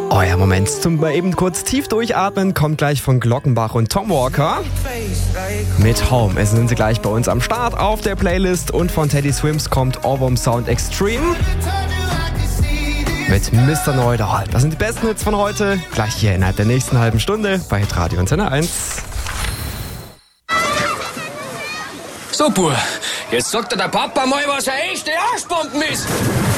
Euer Moment zum mal eben kurz tief durchatmen kommt gleich von Glockenbach und Tom Walker. Mit Home sind sie gleich bei uns am Start auf der Playlist und von Teddy Swims kommt Ohrwurm Sound Extreme. Mit Mr. Know-it-all. Das sind die besten Hits von heute. Gleich hier innerhalb der nächsten halben Stunde bei Radio Antenne 1. So, Bub, jetzt sagt dir der Papa mal, was eine echte Arschbomben ist.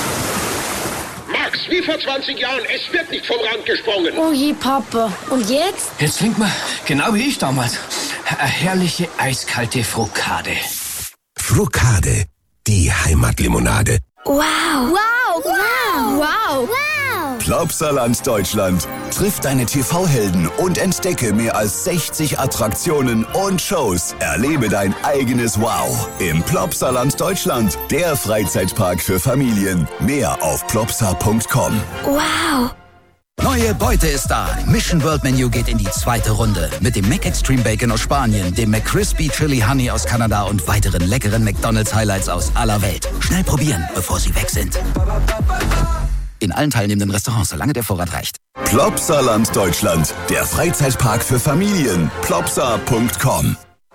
Max, wie vor 20 Jahren, es wird nicht vom Rand gesprungen. Oh je, Papa. Und jetzt? Jetzt trinkt man, genau wie ich damals, eine herrliche eiskalte Frokade. Frokade, die Heimatlimonade. Wow. Wow. Wow. Wow. Wow. Plopsaland Deutschland. Triff deine TV-Helden und entdecke mehr als 60 Attraktionen und Shows. Erlebe dein eigenes Wow im Plopsaland Deutschland, der Freizeitpark für Familien. Mehr auf plopsa.com. Wow. Neue Beute ist da. Mission World Menu geht in die zweite Runde. Mit dem McExtreme Bacon aus Spanien, dem McCrispy Chili Honey aus Kanada und weiteren leckeren McDonald's Highlights aus aller Welt. Schnell probieren, bevor sie weg sind. In allen teilnehmenden Restaurants, solange der Vorrat reicht. Plopsaland Deutschland, der Freizeitpark für Familien. Plopsa.com.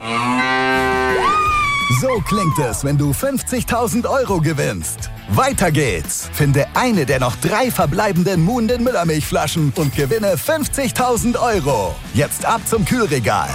So klingt es, wenn du 50.000 Euro gewinnst. Weiter geht's. Finde eine der noch 3 verbleibenden Moon den Müllermilchflaschen und gewinne 50.000 Euro. Jetzt ab zum Kühlregal.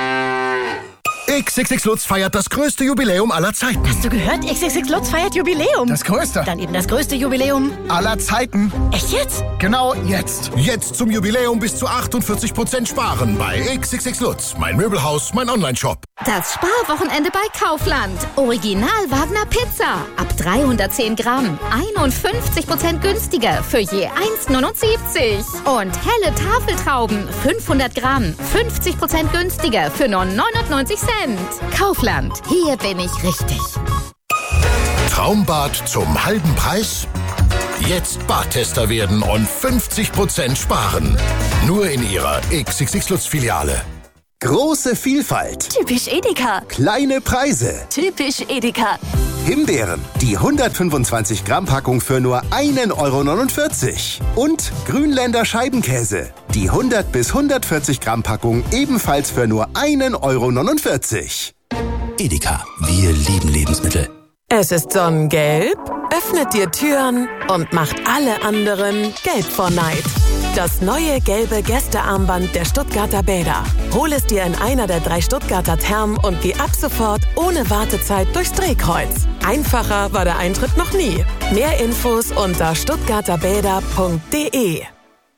XXX Lutz feiert das größte Jubiläum aller Zeiten. Hast du gehört? XXX Lutz feiert Jubiläum. Das größte. Dann eben das größte Jubiläum aller Zeiten. Echt jetzt? Genau jetzt. Jetzt zum Jubiläum bis zu 48% sparen bei XXX Lutz. Mein Möbelhaus, mein Onlineshop. Das Sparwochenende bei Kaufland. Original Wagner Pizza. Ab 310 Gramm. 51% günstiger für je 1,79. Und helle Tafeltrauben. 500 Gramm. 50% günstiger für nur 99 Cent. Kaufland. Hier bin ich richtig. Traumbad zum halben Preis? Jetzt Badtester werden und 50% sparen. Nur in Ihrer XXX Lutz Filiale. Große Vielfalt. Typisch Edeka. Kleine Preise. Typisch Edeka. Himbeeren, die 125 Gramm Packung für nur 1,49 €. Und Grünländer Scheibenkäse, die 100 bis 140 Gramm Packung ebenfalls für nur 1,49 €. Edeka, wir lieben Lebensmittel. Es ist sonnengelb, öffnet dir Türen und macht alle anderen gelb vor Neid. Das neue gelbe Gästearmband der Stuttgarter Bäder. Hol es dir in einer der 3 Stuttgarter Thermen und geh ab sofort ohne Wartezeit durchs Drehkreuz. Einfacher war der Eintritt noch nie. Mehr Infos unter stuttgarterbäder.de.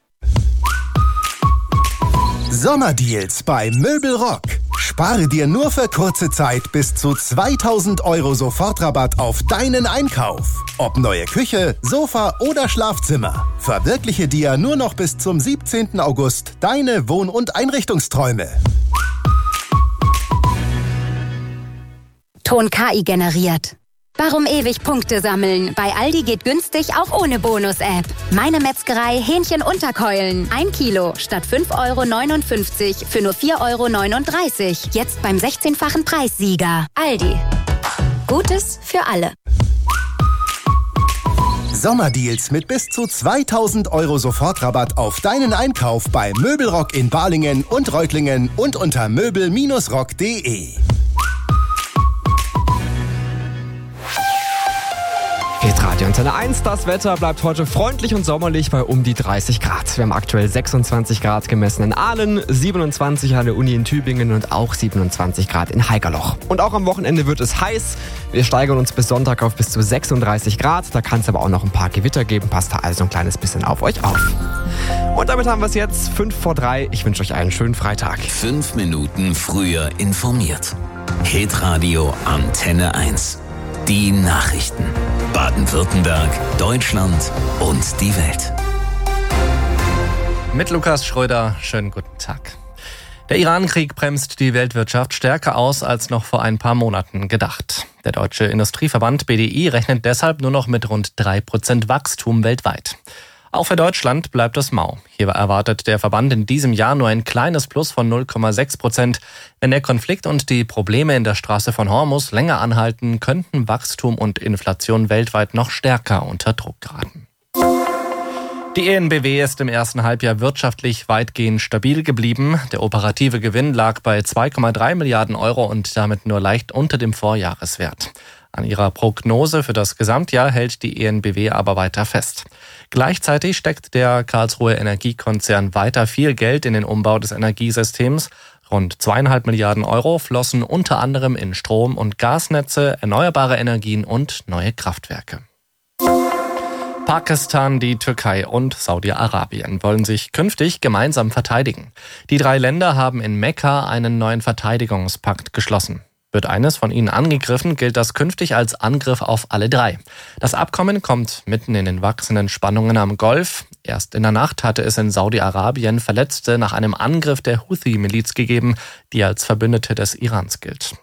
Sommerdeals bei Möbelrock. Spare dir nur für kurze Zeit bis zu 2.000 € Sofortrabatt auf deinen Einkauf. Ob neue Küche, Sofa oder Schlafzimmer. Verwirkliche dir nur noch bis zum 17. August deine Wohn- und Einrichtungsträume. Ton KI generiert. Warum ewig Punkte sammeln? Bei Aldi geht günstig auch ohne Bonus-App. Meine Metzgerei Hähnchen-Unterkeulen. 1 Kilo statt 5,59 € für nur 4,39 €. Jetzt beim 16-fachen Preissieger. Aldi. Gutes für alle. Sommerdeals mit bis zu 2.000 € Sofortrabatt auf deinen Einkauf bei Möbelrock in Balingen und Reutlingen und unter möbel-rock.de. Radio Antenne 1, das Wetter bleibt heute freundlich und sommerlich bei um die 30 Grad. Wir haben aktuell 26 Grad gemessen in Aalen, 27 an der Uni in Tübingen und auch 27 Grad in Haigerloch. Und auch am Wochenende wird es heiß. Wir steigern uns bis Sonntag auf bis zu 36 Grad. Da kann es aber auch noch ein paar Gewitter geben. Passt da also ein kleines bisschen auf euch auf. Und damit haben wir es jetzt 5 vor 3. Ich wünsche euch einen schönen Freitag. 5 Minuten früher informiert. Hitradio Antenne 1. Die Nachrichten. Baden-Württemberg, Deutschland und die Welt. Mit Lukas Schröder, schönen guten Tag. Der Iran-Krieg bremst die Weltwirtschaft stärker aus als noch vor ein paar Monaten gedacht. Der Deutsche Industrieverband BDI rechnet deshalb nur noch mit rund 3% Wachstum weltweit. Auch für Deutschland bleibt es mau. Hier erwartet der Verband in diesem Jahr nur ein kleines Plus von 0,6%. Wenn der Konflikt und die Probleme in der Straße von Hormuz länger anhalten, könnten Wachstum und Inflation weltweit noch stärker unter Druck geraten. Die EnBW ist im ersten Halbjahr wirtschaftlich weitgehend stabil geblieben. Der operative Gewinn lag bei 2,3 Milliarden Euro und damit nur leicht unter dem Vorjahreswert. An ihrer Prognose für das Gesamtjahr hält die EnBW aber weiter fest. Gleichzeitig steckt der Karlsruher Energiekonzern weiter viel Geld in den Umbau des Energiesystems. Rund 2,5 Milliarden Euro flossen unter anderem in Strom- und Gasnetze, erneuerbare Energien und neue Kraftwerke. Pakistan, die Türkei und Saudi-Arabien wollen sich künftig gemeinsam verteidigen. Die 3 Länder haben in Mekka einen neuen Verteidigungspakt geschlossen. Wird eines von ihnen angegriffen, gilt das künftig als Angriff auf alle 3. Das Abkommen kommt mitten in den wachsenden Spannungen am Golf. Erst in der Nacht hatte es in Saudi-Arabien Verletzte nach einem Angriff der Houthi-Miliz gegeben, die als Verbündete des Irans gilt.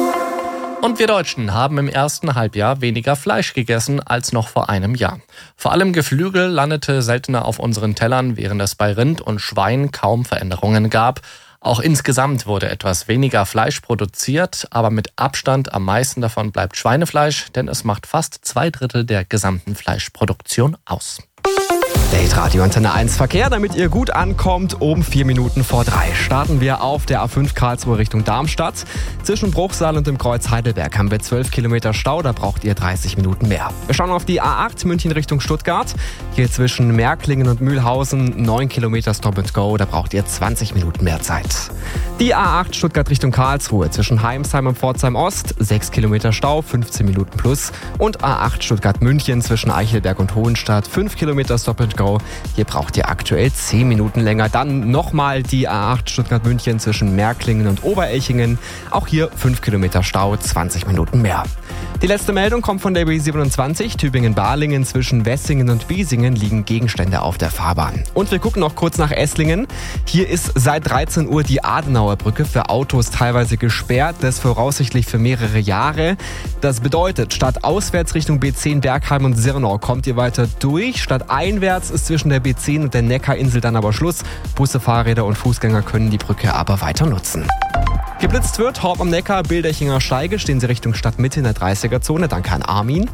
Und wir Deutschen haben im ersten Halbjahr weniger Fleisch gegessen als noch vor einem Jahr. Vor allem Geflügel landete seltener auf unseren Tellern, während es bei Rind und Schwein kaum Veränderungen gab. Auch insgesamt wurde etwas weniger Fleisch produziert, aber mit Abstand am meisten davon bleibt Schweinefleisch, denn es macht fast 2/3 der gesamten Fleischproduktion aus. Der Hitradio Antenne 1 Verkehr, damit ihr gut ankommt, um 4 Minuten vor 3. Starten wir auf der A5 Karlsruhe Richtung Darmstadt. Zwischen Bruchsal und dem Kreuz Heidelberg haben wir 12 Kilometer Stau, da braucht ihr 30 Minuten mehr. Wir schauen auf die A8 München Richtung Stuttgart. Hier zwischen Märklingen und Mühlhausen 9 Kilometer Stop and Go, da braucht ihr 20 Minuten mehr Zeit. Die A8 Stuttgart Richtung Karlsruhe zwischen Heimsheim und Pforzheim Ost 6 Kilometer Stau, 15 Minuten plus. Und A8 Stuttgart München zwischen Eichelberg und Hohenstadt 5 Kilometer Stop and Go. Hier braucht ihr aktuell 10 Minuten länger. Dann nochmal die A8 Stuttgart-München zwischen Märklingen und Oberelchingen. Auch hier 5 Kilometer Stau, 20 Minuten mehr. Die letzte Meldung kommt von der B27. Tübingen-Balingen zwischen Wessingen und Biesingen liegen Gegenstände auf der Fahrbahn. Und wir gucken noch kurz nach Esslingen. Hier ist seit 13 Uhr die Adenauer Brücke für Autos teilweise gesperrt. Das voraussichtlich für mehrere Jahre. Das bedeutet, statt auswärts Richtung B10 Bergheim und Sirnau kommt ihr weiter durch. Statt einwärts ist zwischen der B10 und der Neckarinsel dann aber Schluss. Busse, Fahrräder und Fußgänger können die Brücke aber weiter nutzen. Geblitzt wird, Horb am Neckar, Bilderchinger Steige, stehen sie Richtung Stadtmitte in der 30er-Zone, danke an Armin.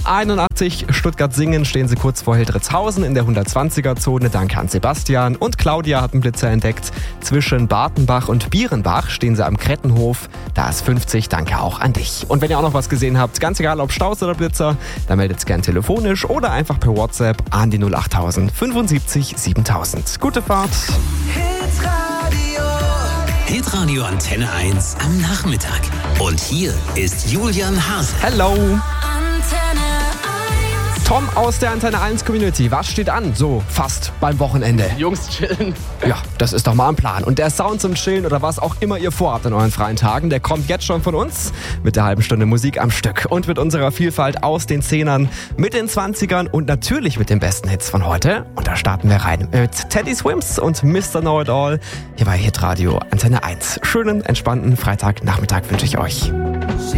81 Stuttgart-Singen stehen sie kurz vor Hildritzhausen in der 120er-Zone, danke an Sebastian. Und Claudia hat einen Blitzer entdeckt. Zwischen Bartenbach und Bierenbach stehen sie am Krettenhof, da ist 50, danke auch an dich. Und wenn ihr auch noch was gesehen habt, ganz egal ob Staus oder Blitzer, dann meldet es gern telefonisch oder einfach per WhatsApp an die 08000 75 7000. Gute Fahrt! Hitradio Antenne 1 am Nachmittag. Und hier ist Julian Hase. Hello! Tom aus der Antenne 1 Community, was steht an? So fast beim Wochenende. Jungs chillen. Ja, das ist doch mal ein Plan. Und der Sound zum Chillen oder was auch immer ihr vorhabt an euren freien Tagen, der kommt jetzt schon von uns mit der halben Stunde Musik am Stück und mit unserer Vielfalt aus den 10ern, mit den 20ern und natürlich mit den besten Hits von heute. Und da starten wir rein mit Teddy Swims und Mr. Know It All hier bei Hitradio Antenne 1. Schönen, entspannten Freitagnachmittag wünsche ich euch.